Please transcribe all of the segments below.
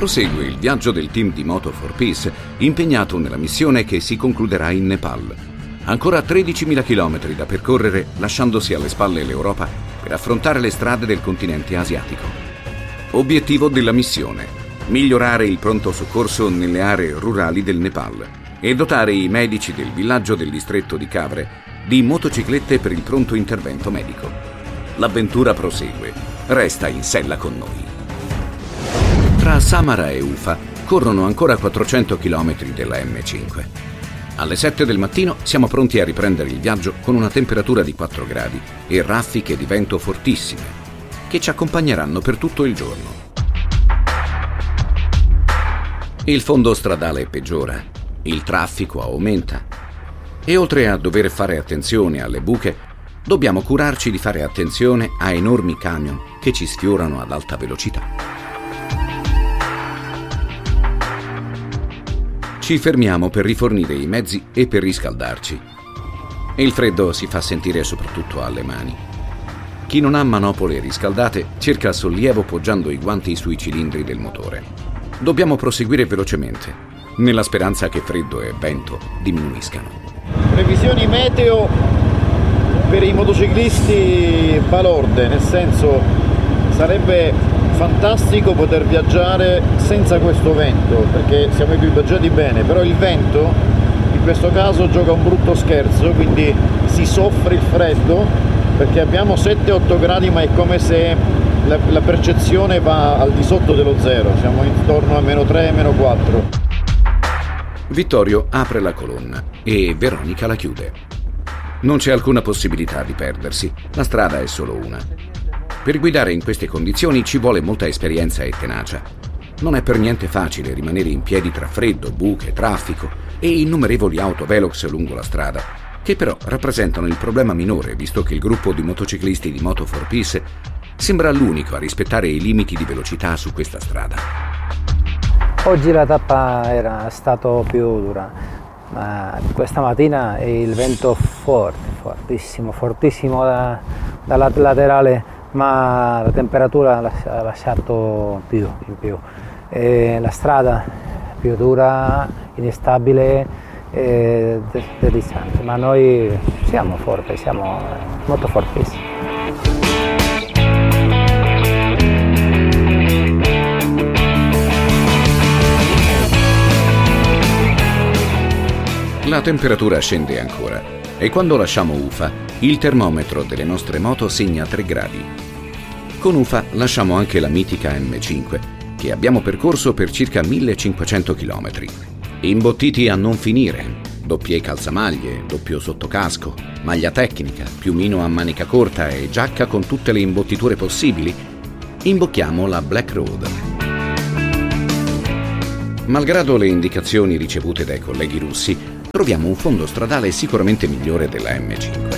prosegue il viaggio del team di Moto4Peace impegnato nella missione che si concluderà in Nepal. Ancora 13.000 chilometri da percorrere, lasciandosi alle spalle l'Europa per affrontare le strade del continente asiatico. Obiettivo della missione: migliorare il pronto soccorso nelle aree rurali del Nepal e dotare i medici del villaggio del distretto di Kavre di motociclette per il pronto intervento medico. L'avventura prosegue. Resta in sella con noi. Tra Samara e Ufa corrono ancora 400 km della M5. Alle 7 del mattino siamo pronti a riprendere il viaggio con una temperatura di 4 gradi e raffiche di vento fortissime che ci accompagneranno per tutto il giorno. Il fondo stradale peggiora, il traffico aumenta e oltre a dover fare attenzione alle buche, dobbiamo curarci di fare attenzione a enormi camion che ci sfiorano ad alta velocità. Ci fermiamo per rifornire i mezzi e per riscaldarci. Il freddo si fa sentire soprattutto alle mani. Chi non ha manopole riscaldate cerca sollievo poggiando i guanti sui cilindri del motore. Dobbiamo proseguire velocemente, nella speranza che freddo e vento diminuiscano. Previsioni meteo per i motociclisti balorde, nel senso sarebbe fantastico poter viaggiare senza questo vento, perché siamo equipaggiati bene, però il vento in questo caso gioca un brutto scherzo, quindi si soffre il freddo perché abbiamo 7-8 gradi, ma è come se la percezione va al di sotto dello zero, siamo intorno a -3, -4. Vittorio apre la colonna e Veronica la chiude. Non c'è alcuna possibilità di perdersi, la strada è solo una. Per guidare in queste condizioni ci vuole molta esperienza e tenacia. Non è per niente facile rimanere in piedi tra freddo, buche, traffico e innumerevoli auto velox lungo la strada, che però rappresentano il problema minore, visto che il gruppo di motociclisti di Moto4Peace sembra l'unico a rispettare i limiti di velocità su questa strada. Oggi la tappa era stato più dura, ma questa mattina il vento fortissimo dalla laterale, ma la temperatura ha lasciato più in più. La strada più dura, instabile e distante, ma noi siamo forti, siamo molto forti. La temperatura scende ancora e quando lasciamo Ufa, il termometro delle nostre moto segna 3 gradi. Con Ufa lasciamo anche la mitica M5, che abbiamo percorso per circa 1500 km. Imbottiti a non finire, doppie calzamaglie, doppio sottocasco, maglia tecnica, piumino a manica corta e giacca con tutte le imbottiture possibili, imbocchiamo la Black Road. Malgrado le indicazioni ricevute dai colleghi russi, troviamo un fondo stradale sicuramente migliore della M5.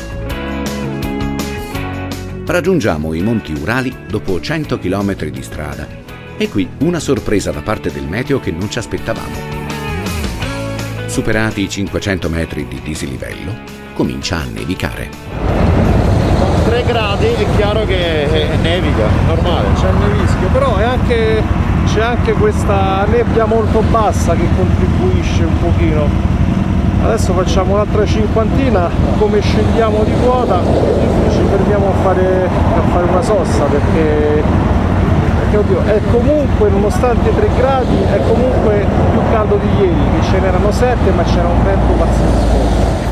Raggiungiamo i Monti Urali dopo 100 km di strada e qui una sorpresa da parte del meteo che non ci aspettavamo. Superati i 500 metri di dislivello, comincia a nevicare. Con 3 gradi è chiaro che nevica, normale. C'è il nevischio, però c'è anche questa nebbia molto bassa che contribuisce un pochino. Adesso facciamo un'altra cinquantina, come scendiamo di quota ci fermiamo a fare una sosta perché oddio, è comunque, nonostante 3 gradi, è comunque più caldo di ieri, che ce n'erano 7, ma c'era un vento pazzesco.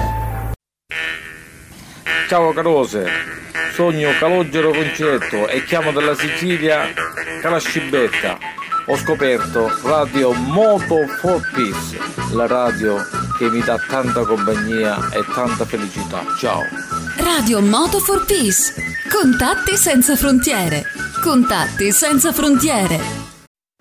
Ciao carose, sogno Calogero Concetto e chiamo dalla Sicilia Calascibetta. Ho scoperto Radio Moto4Peace, la radio che mi dà tanta compagnia e tanta felicità. Ciao. Radio Moto4Peace. Contatti senza frontiere. Contatti senza frontiere.